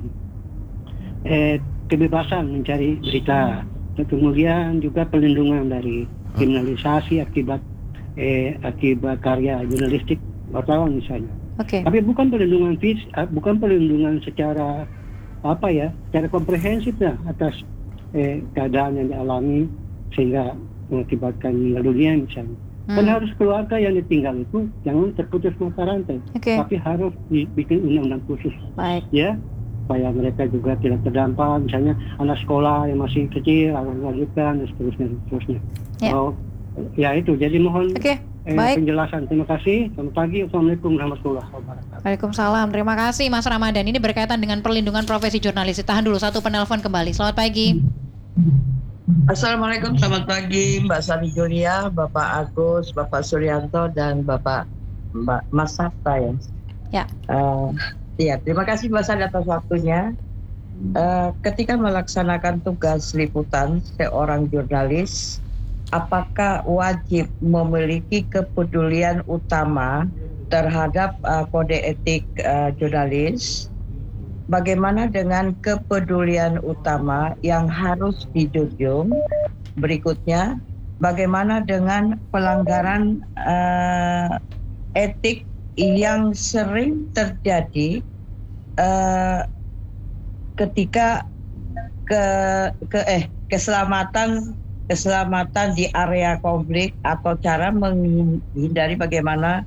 eh, kebebasan mencari berita, dan kemudian juga perlindungan dari kriminalisasi akibat eh, akibat karya jurnalistik wartawan misalnya. Okay. Tapi bukan perlindungan fisik, bukan perlindungan secara apa ya, secara komprehensif ya atas eh, keadaan yang dialami sehingga mengakibatkan meninggal dunia misalnya. Hmm. Kan harus keluarga yang ditinggal itu jangan terputus mata rantai, okay. tapi harus dibikin undang-undang khusus. Baik. Ya, supaya mereka juga tidak terdampak, misalnya anak sekolah yang masih kecil harus dilanjutkan dan seterusnya, seterusnya. Ya. Oh, ya itu. Jadi mohon. Okay. Eh, penjelasan. Terima kasih. Selamat pagi. Assalamualaikum warahmatullahi wabarakatuh. Waalaikumsalam. Terima kasih Mas Ramadan. Ini berkaitan dengan perlindungan profesi jurnalis. Tahan dulu, satu penelpon kembali. Selamat pagi. Assalamualaikum. Selamat pagi Mbak Sari Julia, Bapak Agus, Bapak Suryanto, dan Bapak Mbak Mas Sabta ya. Ya. Uh, ya. Terima kasih Mbak Sari atas waktunya. Uh, ketika melaksanakan tugas liputan seorang jurnalis, apakah wajib memiliki kepedulian utama terhadap uh, kode etik uh, jurnalis? Bagaimana dengan kepedulian utama yang harus dijunjung? Berikutnya, bagaimana dengan pelanggaran uh, etik yang sering terjadi uh, ketika ke, ke eh keselamatan keselamatan di area konflik atau cara menghindari bagaimana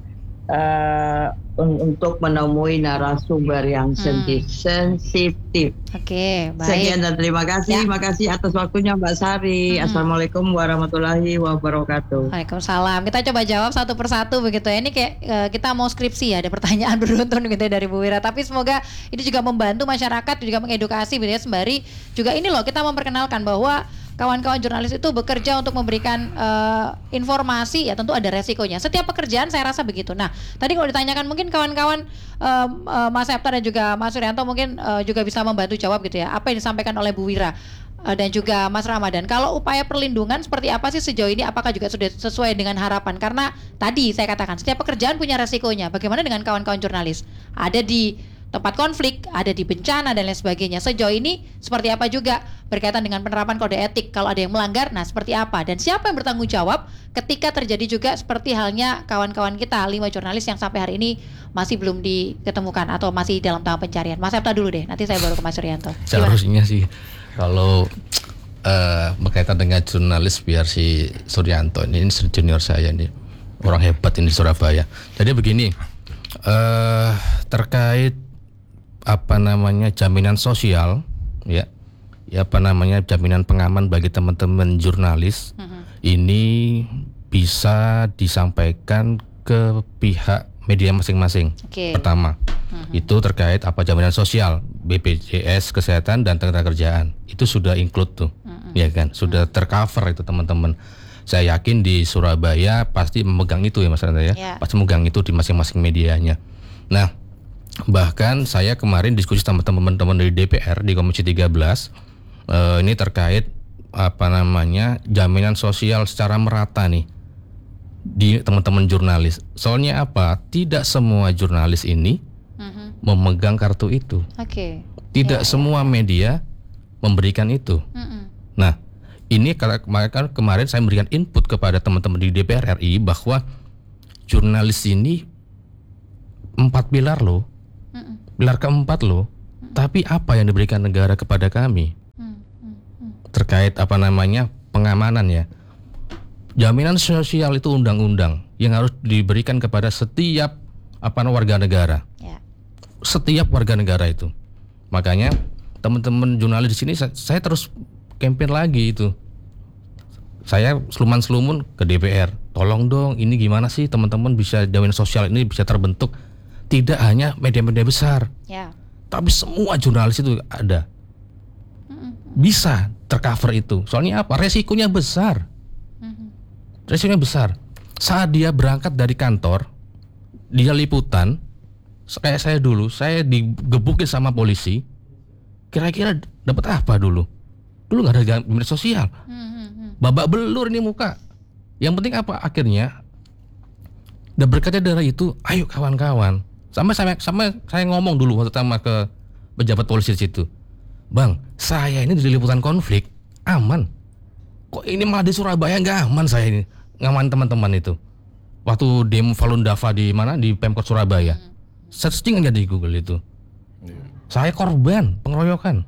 uh, untuk menemui narasumber yang hmm. sensitif. Oke, baik. Sekian dan terima kasih. Terima ya. kasih atas waktunya Mbak Sari. Hmm. Assalamualaikum warahmatullahi wabarakatuh. Waalaikumsalam. Kita coba jawab satu persatu begitu ya. Ini kayak uh, kita mau skripsi ya, ada pertanyaan beruntun gitu ya dari Bu Wira. Tapi semoga ini juga membantu masyarakat, juga mengedukasi gitu ya, sembari juga ini loh kita memperkenalkan bahwa kawan-kawan jurnalis itu bekerja untuk memberikan uh, informasi, ya tentu ada resikonya. Setiap pekerjaan saya rasa begitu. Nah, tadi kalau ditanyakan mungkin kawan-kawan uh, uh, Mas Septa dan juga Mas Suryanto mungkin uh, juga bisa membantu jawab gitu ya. Apa yang disampaikan oleh Bu Wira uh, dan juga Mas Ramadan. Kalau upaya perlindungan seperti apa sih sejauh ini? Apakah juga sudah sesuai dengan harapan? Karena tadi saya katakan setiap pekerjaan punya resikonya. Bagaimana dengan kawan-kawan jurnalis? Ada di tempat konflik, ada di bencana dan lain sebagainya. Sejauh ini seperti apa juga berkaitan dengan penerapan kode etik? Kalau ada yang melanggar, nah seperti apa? Dan siapa yang bertanggung jawab ketika terjadi juga seperti halnya kawan-kawan kita, lima jurnalis yang sampai hari ini masih belum diketemukan atau masih dalam tahap pencarian. Mas Septa dulu deh, nanti saya baru ke Mas Suryanto. Seharusnya sih kalau uh, berkaitan dengan jurnalis biar si Suryanto ini, ini junior saya nih, orang hebat ini di Surabaya. Jadi begini, uh, terkait apa namanya jaminan sosial ya, ya apa namanya jaminan pengaman bagi teman-teman jurnalis uh-huh. ini bisa disampaikan ke pihak media masing-masing. Okay. Pertama uh-huh. itu terkait apa jaminan sosial B P J S kesehatan dan tenaga kerjaan itu sudah include tuh uh-huh. ya kan, sudah uh-huh. tercover itu teman-teman. Saya yakin di Surabaya pasti memegang itu ya Mas Randa ya, yeah. pasti memegang itu di masing-masing medianya. Nah, bahkan saya kemarin diskusi sama teman-teman dari D P R di Komisi tiga belas uh, ini terkait apa namanya jaminan sosial secara merata nih di teman-teman jurnalis. Soalnya apa? Tidak semua jurnalis ini uh-huh. memegang kartu itu. Oke. Okay. Tidak ya, semua ya. media memberikan itu. Uh-uh. Nah, ini kalau kemarin kemarin saya memberikan input kepada teman-teman di D P R R I bahwa jurnalis ini empat pilar loh. Pilar keempat loh, hmm. tapi apa yang diberikan negara kepada kami hmm. Hmm. Hmm. terkait apa namanya pengamanan ya, jaminan sosial itu undang-undang yang harus diberikan kepada setiap apa warga negara, yeah. setiap warga negara itu. Makanya teman-teman jurnalis di sini saya, saya terus campaign lagi itu. Saya seluman-selumun ke D P R, tolong dong ini gimana sih teman-teman bisa jaminan sosial ini bisa terbentuk. Tidak hanya media-media besar, ya. tapi semua jurnalis itu ada, bisa tercover itu. Soalnya apa? Resikonya besar, resikonya besar. Saat dia berangkat dari kantor, dia liputan, kayak saya dulu, saya digebukin sama polisi. Kira-kira dapat apa dulu? Dulu nggak ada media sosial, babak belur ini muka. Yang penting apa? Akhirnya, dan berkatnya dari itu, ayo kawan-kawan. Sama saya sama saya ngomong dulu waktu pertama ke pejabat polisi di situ. Bang, saya ini di liputan konflik aman. Kok ini malah di Surabaya nggak aman saya ini. Ngaman teman-teman itu. Waktu demo Falun Dafa di mana di Pemkot Surabaya. Searching aja di Google itu. Saya korban pengeroyokan.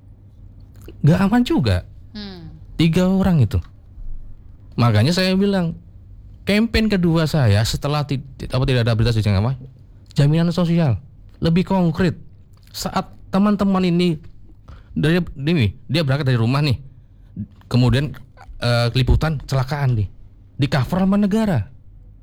Nggak aman juga. Tiga orang itu. Makanya saya bilang campaign kedua saya setelah t- apa tidak ada berita sejarah apa jaminan sosial lebih konkret. Saat teman-teman ini dari ini dia berangkat dari rumah nih, kemudian uh, liputan kecelakaan nih, di cover sama negara,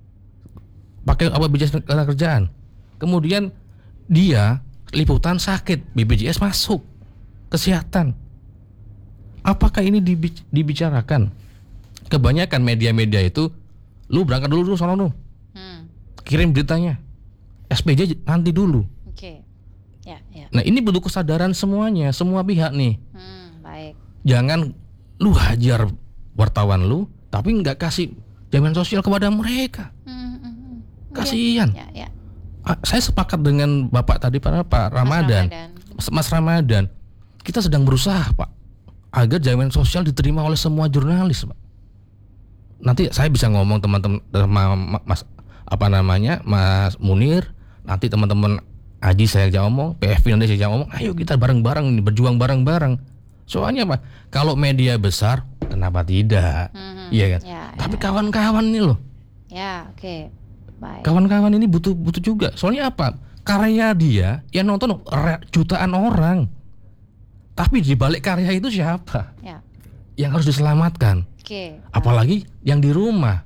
pakai apa B P J S kerjaan. Kemudian dia liputan sakit, B P J S masuk kesehatan. Apakah ini dibicarakan? Kebanyakan media-media itu, lu berangkat dulu dulu sono lu, hmm. kirim beritanya. S P J nanti dulu. Oke. Okay. Ya, ya. Nah ini butuh kesadaran semuanya, semua pihak nih. Hmm, baik. Jangan lu hajar wartawan lu, tapi nggak kasih jaminan sosial kepada mereka. Hmm. Kasihan. Ya, ya. Saya sepakat dengan Bapak tadi Pak Pak Ramadan. Mas Ramadan. Mas Ramadan. Kita sedang berusaha, Pak, agar jaminan sosial diterima oleh semua jurnalis, Pak. Nanti saya bisa ngomong teman-teman Mas apa namanya Mas Munir, nanti teman-teman Aji saya ngomong, P F P nanti saya ngomong, ayo kita bareng-bareng nih, berjuang bareng-bareng. Soalnya apa? Kalau media besar, kenapa tidak? Mm-hmm. Iya kan? Ya, tapi ya. Kawan-kawan ini loh. Ya, oke. Okay. Baik. Kawan-kawan ini butuh butuh juga. Soalnya apa? Karya dia yang nonton jutaan orang. Tapi di balik karya itu siapa? Ya. Yang harus diselamatkan. Oke. Apalagi yang di rumah.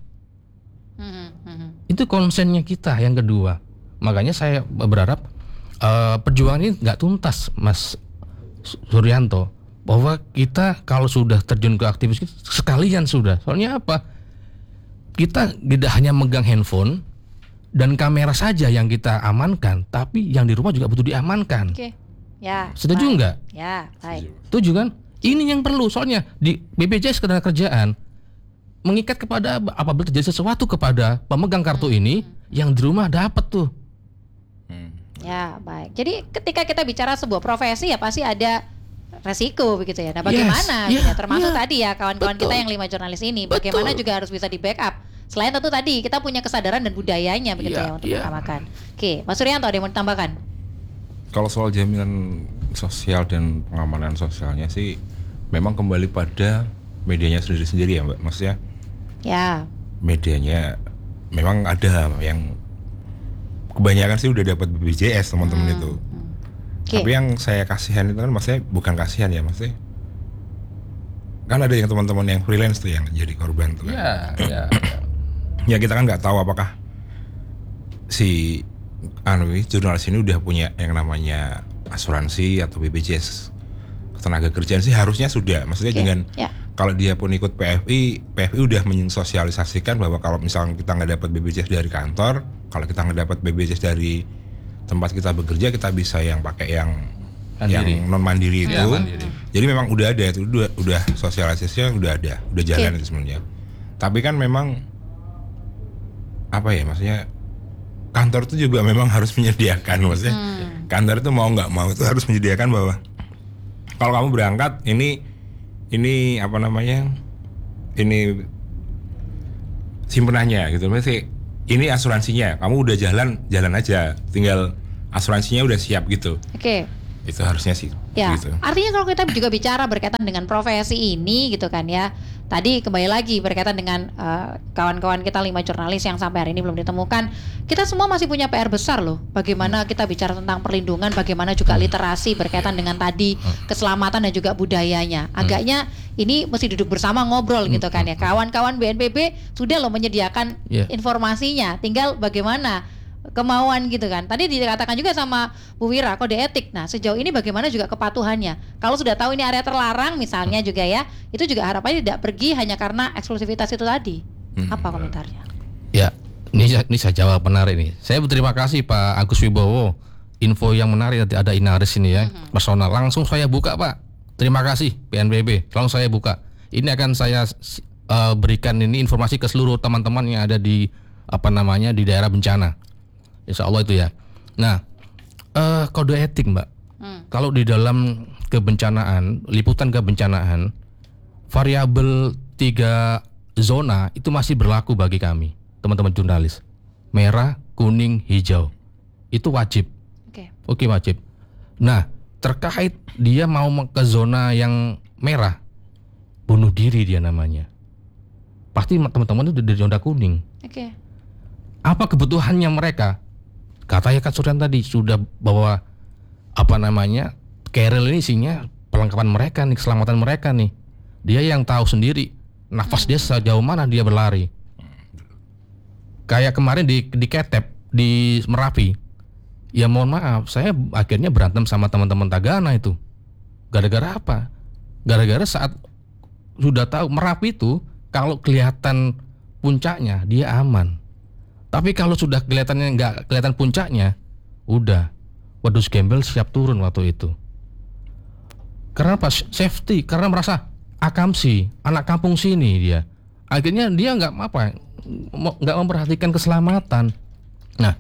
Mm-hmm. Itu konsennya kita yang kedua. Makanya saya berharap uh, perjuangan ini nggak tuntas, Mas Suryanto. Bahwa kita kalau sudah terjun ke aktivis sekalian sudah. Soalnya apa? Kita tidak hanya megang handphone dan kamera saja yang kita amankan, tapi yang di rumah juga butuh diamankan. Oke. Ya. Setuju baik. Enggak? Ya, baik. Setuju kan? Ini yang perlu, soalnya di B P J S Ketenagakerjaan mengikat kepada apabila terjadi sesuatu kepada pemegang kartu hmm. ini, yang di rumah dapat tuh. Hmm. Ya, baik. Jadi ketika kita bicara sebuah profesi ya pasti ada resiko begitu ya. Nah, bagaimana? Yes. Ya, termasuk yeah. tadi ya kawan-kawan Betul. Kita yang lima jurnalis ini, Betul. Bagaimana juga harus bisa di backup. Selain tentu tadi kita punya kesadaran dan budayanya begitu yeah, ya untuk yeah. mengutamakan. Oke, Mas Suryanto ada yang mau ditambahkan? Kalau soal jaminan sosial dan pengamanan sosialnya sih memang kembali pada medianya sendiri-sendiri ya Mbak, maksudnya. Ya. Medianya memang ada yang kebanyakan sih udah dapat B P J S teman-teman hmm. itu. Okay. Tapi yang saya kasihan itu kan maksudnya bukan kasihan ya, maksudnya kan ada yang teman-teman yang freelance tuh yang jadi korban tuh kan. Iya, iya. Ya kita kan nggak tahu apakah si anu jurnalis ini udah punya yang namanya asuransi atau B P J S Ketenagakerjaan sih harusnya sudah. Maksudnya okay. dengan yeah. kalau dia pun ikut P F I, P F I udah mensosialisasikan bahwa kalau misalnya kita nggak dapat B P J S dari kantor, kalau kita nggak dapat B P J S dari tempat kita bekerja, kita bisa yang pakai yang mandiri. Yang non mandiri itu. Ya, mandiri. Jadi memang udah ada itu, udah, udah sosialisasinya udah ada, udah jalan okay. itu sebenarnya. Tapi kan memang apa ya, maksudnya kantor itu juga memang harus menyediakan, maksudnya hmm. kantor itu mau nggak mau itu harus menyediakan bahwa kalau kamu berangkat ini ini apa namanya ini simpenannya gitu, maksudnya ini asuransinya, kamu udah jalan jalan aja, tinggal asuransinya udah siap gitu. Oke. Okay. Itu harusnya sih. Ya. Gitu. Artinya kalau kita juga bicara berkaitan dengan profesi ini gitu kan ya. Tadi kembali lagi berkaitan dengan uh, kawan-kawan kita lima jurnalis yang sampai hari ini belum ditemukan. Kita semua masih punya P R besar loh. Bagaimana kita bicara tentang perlindungan, bagaimana juga literasi berkaitan dengan tadi keselamatan dan juga budayanya. Agaknya ini mesti duduk bersama ngobrol gitu kan ya. Kawan-kawan B N P B sudah loh menyediakan yeah. informasinya. Tinggal bagaimana kemauan gitu kan. Tadi dikatakan juga sama Bu Wira kode etik. Nah sejauh ini bagaimana juga kepatuhannya. Kalau sudah tahu ini area terlarang misalnya juga ya, itu juga harapannya tidak pergi hanya karena eksklusivitas itu tadi. hmm. Apa komentarnya? Ya ini, ini saya jawab menarik nih. Saya berterima kasih Pak Agus Wibowo. Info yang menarik, nanti ada Inaris ini ya, hmm. personal. Langsung saya buka Pak. Terima kasih P N B B. Langsung saya buka. Ini akan saya uh, berikan ini informasi ke seluruh teman-teman yang ada di apa namanya di daerah bencana. Insya Allah itu ya. Nah, uh, kode etik Mbak. Hmm. Kalau di dalam kebencanaan, liputan kebencanaan, variabel tiga zona itu masih berlaku bagi kami, teman-teman jurnalis. Merah, kuning, hijau. Itu wajib. Oke. Okay. Oke, wajib. Nah, terkait dia mau ke zona yang merah, bunuh diri dia namanya. Pasti teman-teman itu di zona kuning. Oke. Okay. Apa kebutuhannya mereka? Kata ya Kak Suryan tadi sudah bahwa apa namanya keril ini isinya perlengkapan mereka nih, keselamatan mereka nih. Dia yang tahu sendiri nafas dia sejauh mana dia berlari. Kayak kemarin di di Ketep di Merapi. Ya mohon maaf, saya akhirnya berantem sama teman-teman Tagana itu. Gara-gara apa? Gara-gara saat sudah tahu Merapi itu kalau kelihatan puncaknya dia aman. Tapi kalau sudah kelihatannya nggak kelihatan puncaknya, udah wedus gembel siap turun waktu itu. Karena apa? Safety, karena merasa akamsi, anak kampung sini dia. akhirnya dia nggak apa, nggak memperhatikan keselamatan. Nah,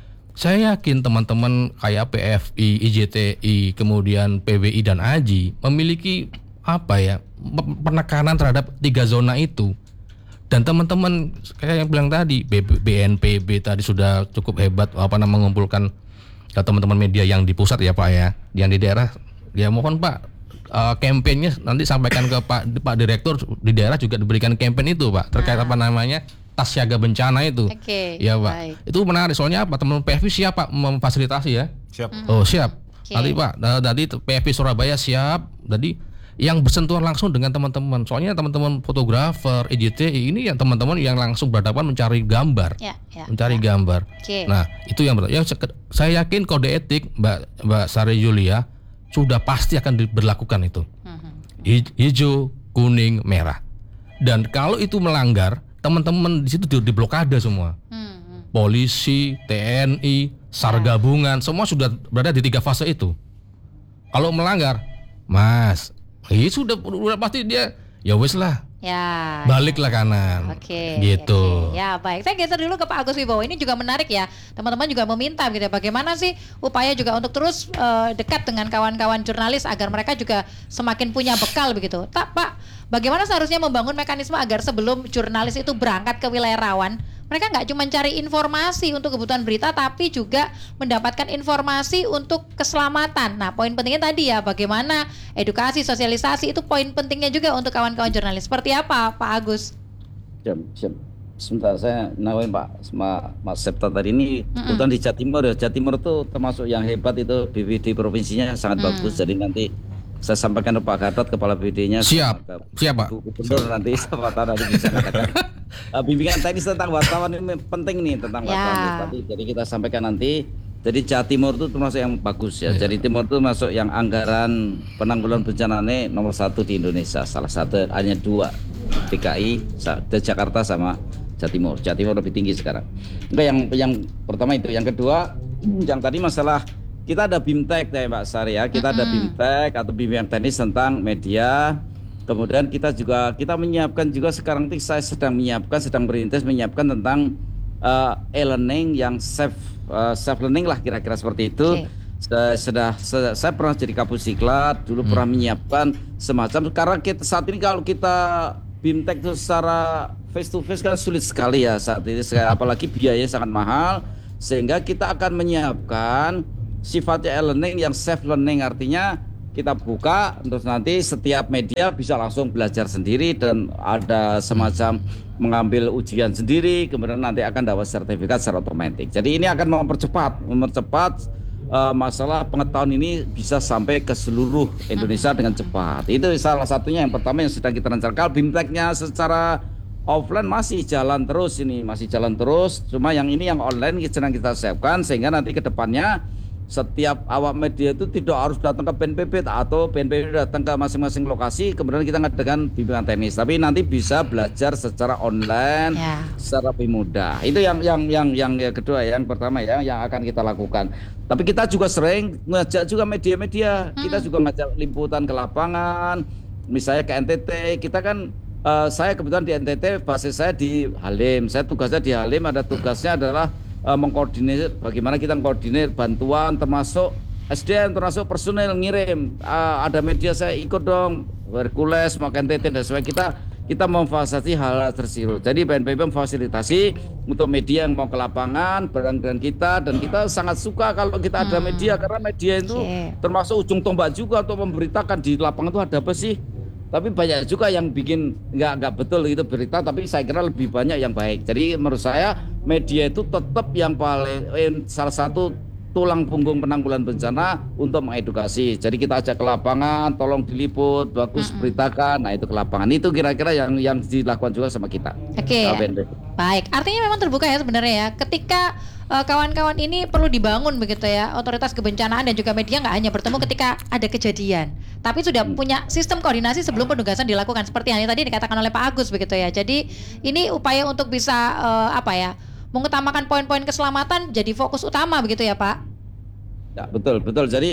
saya yakin teman-teman kayak P F I, I J T I, kemudian P B I dan A J I memiliki apa ya, penekanan terhadap tiga zona itu. Dan teman-teman kayak yang bilang tadi, B N P B tadi sudah cukup hebat apa namanya mengumpulkan ya, teman-teman media yang di pusat ya Pak ya, yang di daerah ya mohon Pak uh, kampanyenya nanti sampaikan ke Pak Pak Direktur di daerah juga diberikan kampanye itu Pak terkait nah. apa namanya tas siaga bencana itu. Okay, ya Pak. Baik. Itu menarik soalnya apa teman P F I siap Pak memfasilitasi ya. Siap. Mm-hmm. Oh siap. Okay. Nanti Pak, tadi P F I Surabaya siap. Jadi yang bersentuhan langsung dengan teman-teman. Soalnya teman-teman fotografer, I J T I ini yang teman-teman yang langsung berhadapan mencari gambar, ya, ya, mencari ya. gambar. Okay. Nah itu yang yang saya yakin kode etik Mbak Mbak Sari Julia sudah pasti akan diberlakukan itu. Uh-huh. Hijau, kuning, merah. Dan kalau itu melanggar, teman-teman di situ diblokade semua. Uh-huh. Polisi, T N I, SAR gabungan, semua sudah berada di tiga fase itu. Kalau melanggar, Mas. Iya sudah, udah pasti dia ya wes lah. Ya. Baliklah kanan. Oke. Gitu. Oke. Ya baik. Saya geser dulu ke Pak Agus Wibowo. Ini juga menarik ya. Teman-teman juga meminta gitu ya. Bagaimana sih upaya juga untuk terus uh, dekat dengan kawan-kawan jurnalis agar mereka juga semakin punya bekal begitu. Tak Pak, bagaimana seharusnya membangun mekanisme agar sebelum jurnalis itu berangkat ke wilayah rawan, mereka nggak cuma cari informasi untuk kebutuhan berita, tapi juga mendapatkan informasi untuk keselamatan. Nah, poin pentingnya tadi ya, bagaimana edukasi, sosialisasi itu poin pentingnya juga untuk kawan-kawan jurnalis. Seperti apa, Pak Agus? Siap, siap. Sebentar, saya nawain Pak sama Mas Septa tadi ini, mm-hmm. kebetulan di Jawa Timur ya. Jawa Timur itu termasuk yang hebat itu, B P D provinsinya sangat mm. bagus. Jadi nanti saya sampaikan ke Pak Gatot, kepala B D nya. Siap, siap Pak. Gubernur nanti sama Tana bisa katakan. Uh, bimbingan teknis tentang wartawan ini penting nih tentang ya. wartawan tadi. Jadi kita sampaikan nanti. Jadi Jawa Timur itu termasuk yang bagus ya. ya. Jadi Timur itu masuk yang anggaran penanggulangan bencana nomor satu di Indonesia. Salah satu hanya dua, D K I, Jakarta sama Jawa Timur. Jawa Timur lebih tinggi sekarang. Enggak yang yang pertama itu. Yang kedua, yang tadi masalah kita ada BIMTEK ya Mbak Sari ya. Kita mm-hmm. ada BIMTEK atau bimbingan teknis tentang media. Kemudian kita juga kita menyiapkan juga sekarang ini saya sedang menyiapkan sedang berintis menyiapkan tentang uh, e-learning yang safe uh, safe learning lah kira-kira seperti itu. Okay. Saya sudah saya, saya pernah jadi Kapusdiklat dulu hmm. pernah menyiapkan semacam karena kita saat ini kalau kita BIMTEK itu secara face to face kan sulit sekali ya saat ini apalagi biayanya sangat mahal sehingga kita akan menyiapkan sifatnya e-learning yang safe learning artinya kita buka terus nanti setiap media bisa langsung belajar sendiri dan ada semacam mengambil ujian sendiri kemudian nanti akan dapat sertifikat secara otomatis. Jadi ini akan mempercepat mempercepat uh, masalah pengetahuan ini bisa sampai ke seluruh Indonesia dengan cepat. Itu salah satunya yang pertama yang sedang kita rencanakan. BIMTEK-nya secara offline masih jalan terus ini masih jalan terus. Cuma yang ini yang online sedang kita siapkan sehingga nanti ke depannya setiap awak media itu tidak harus datang ke B N P B atau B N P B datang ke masing-masing lokasi kemudian kita ngadakan bimbingan teknis tapi nanti bisa belajar secara online yeah. secara lebih mudah. Itu yang yang yang yang kedua yang pertama ya yang akan kita lakukan. Tapi kita juga sering ngajak juga media-media. Hmm. Kita juga ngajak liputan ke lapangan misalnya ke N T T. Kita kan uh, saya kebetulan di N T T basis saya di Halim. Saya tugasnya di Halim ada tugasnya adalah Uh, mengkoordinir bagaimana kita mengkoordinir bantuan termasuk S D M termasuk personel ngirim uh, ada media saya ikut dong Hercules makan T T dan sebagainya kita kita memfasilitasi hal tersebut. Jadi B N P B memfasilitasi untuk media yang mau ke lapangan bareng dengan kita dan kita sangat suka kalau kita ada media karena media itu okay. termasuk ujung tombak juga untuk memberitakan di lapangan itu ada apa sih. Tapi banyak juga yang bikin nggak nggak betul itu berita, tapi saya kira lebih banyak yang baik. Jadi menurut saya media itu tetap yang paling eh, salah satu tulang punggung penanggulangan bencana untuk mengedukasi. Jadi kita ajak ke lapangan, tolong diliput, bagus mm-hmm. beritakan. Nah itu ke lapangan itu kira-kira yang yang dilakukan juga sama kita. Oke. Okay. Baik, artinya memang terbuka ya sebenarnya ya. Ketika uh, kawan-kawan ini perlu dibangun begitu ya, otoritas kebencanaan dan juga media nggak hanya bertemu ketika ada kejadian, tapi sudah hmm. punya sistem koordinasi sebelum penugasan dilakukan seperti yang tadi dikatakan oleh Pak Agus begitu ya. Jadi ini upaya untuk bisa uh, apa ya, mengutamakan poin-poin keselamatan jadi fokus utama begitu ya Pak? Ya, betul betul. Jadi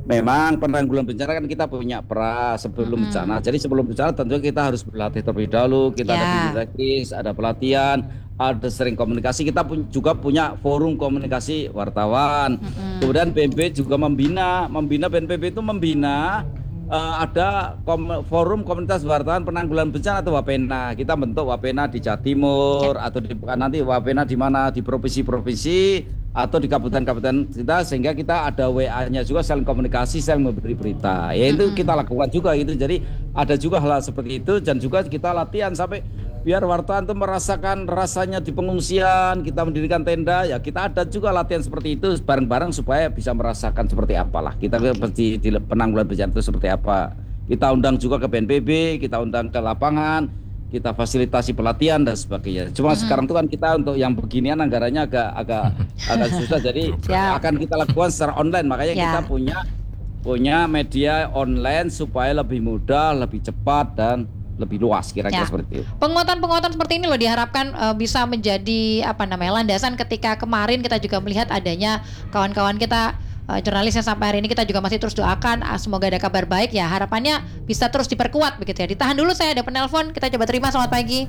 memang penanggulangan bencana kan kita punya pra sebelum Hmm. bencana. Jadi sebelum bencana tentunya kita harus berlatih terlebih dahulu. Kita ada Ya. bimbingan teknis, ada pelatihan, ada sering komunikasi. Kita pun juga punya forum komunikasi wartawan. Mm-mm. Kemudian B N P B juga membina, membina B N P B itu membina eh, ada kom- forum komunitas wartawan penanggulangan bencana atau Wapena. Kita bentuk Wapena di Jawa Timur atau di, nanti Wapena di mana di provinsi-provinsi atau di kabupaten-kabupaten kita, sehingga kita ada W A-nya juga, saling komunikasi, saling memberi berita. Ya itu kita lakukan juga gitu. Jadi ada juga hal seperti itu, dan juga kita latihan sampai biar wartawan itu merasakan rasanya di pengungsian. Kita mendirikan tenda, ya kita ada juga latihan seperti itu bareng-bareng supaya bisa merasakan seperti apalah kita seperti di penanggulangan bencana itu seperti apa. Kita undang juga ke B N P B, kita undang ke lapangan, kita fasilitasi pelatihan dan sebagainya. Cuma Mm-hmm. sekarang itu kan kita untuk yang beginian anggarannya agak agak agak susah, jadi Siap. akan kita lakukan secara online. Makanya Ya. kita punya punya media online supaya lebih mudah, lebih cepat dan lebih luas, kira-kira Ya. seperti itu. Penguatan-penguatan seperti ini loh diharapkan eh, bisa menjadi apa namanya landasan ketika kemarin kita juga melihat adanya kawan-kawan kita eh, jurnalis yang sampai hari ini kita juga masih terus doakan ah, semoga ada kabar baik ya, harapannya bisa terus diperkuat begitu ya. Ditahan dulu, saya ada penelpon, kita coba terima. Selamat pagi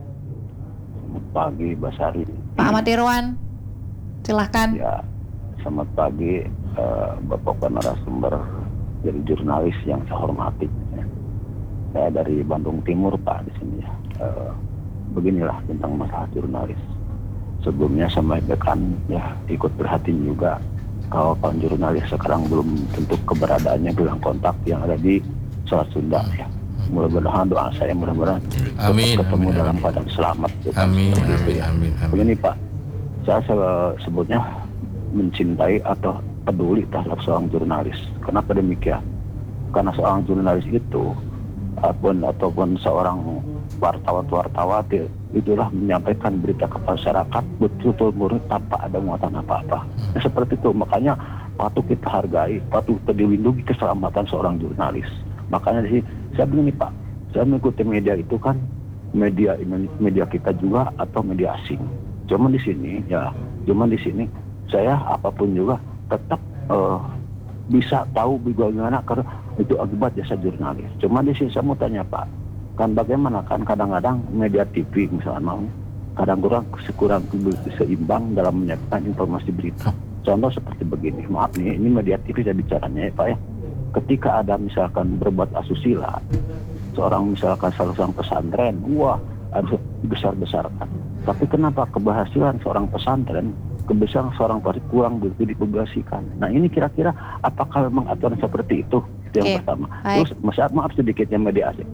Selamat pagi, Basari. Pak Ahmad Irwan, silahkan. Ya, selamat pagi, eh, Bapak narasumber jadi jurnalis yang saya hormati. Ya. Saya dari Bandung Timur, Pak, di sini ya. Eh, beginilah tentang masalah jurnalis. Sebelumnya saya menyampaikan ya ikut prihatin juga kalau kawan jurnalis sekarang belum tentu keberadaannya bilang kontak yang ada di Selat Sunda ya. Mudah-mudahan doa saya mudah-mudahan tetap Amin, ketemu amin, dalam amin. keadaan selamat. gitu. Amin, Seperti itu amin, ya. amin, amin. Begini Pak, saya se- sebutnya mencintai atau peduli terhadap seorang jurnalis. Kenapa demikian? Karena seorang jurnalis itu ataupun ataupun seorang wartawan-wartawan itulah menyampaikan berita ke masyarakat betul-betul murni tanpa ada muatan apa-apa. Nah, seperti itu, makanya patut kita hargai, patut kita dilindungi keselamatan seorang jurnalis. Makanya di sini saya begini Pak, saya mengikuti media itu kan media media kita juga atau media asing. Cuman di sini ya, cuman di sini saya apapun juga tetap eh, bisa tahu bagaimana karena itu akibat jasa jurnalis. Cuman di sini saya mau tanya Pak, kan bagaimana kan kadang-kadang media T V misalnya mau kadang-kadang kurang seimbang dalam menyampaikan informasi berita. Contoh seperti begini, maaf nih, ini media T V saya bicaranya ya Pak ya. Ketika ada misalkan berbuat asusila, seorang misalkan salah seorang pesantren, wah harus dibesar-besarkan. Tapi kenapa keberhasilan seorang pesantren, kebesaran seorang pasti kurang begitu dipublikasikan? Nah ini kira-kira apakah memang aturan seperti itu? Itu yang Oke, pertama. baik. Terus maaf, maaf sedikitnya media asing.